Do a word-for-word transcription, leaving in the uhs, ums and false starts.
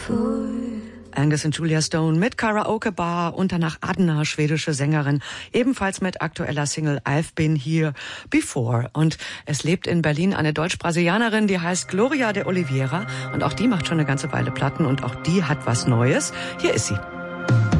before. Angus und Julia Stone mit Karaoke Bar und danach Adna, schwedische Sängerin, ebenfalls mit aktueller Single I've Been Here Before. Und es lebt in Berlin eine Deutsch-Brasilianerin, die heißt Gloria de Oliveira und auch die macht schon eine ganze Weile Platten und auch die hat was Neues. Hier ist sie.